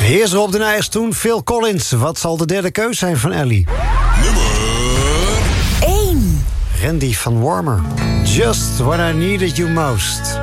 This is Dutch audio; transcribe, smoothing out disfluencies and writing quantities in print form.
Heerser op de Nijs toen Phil Collins. Wat zal de derde keus zijn van Ellie? Nummer 1. Randy van Warmer. Just when I needed you most.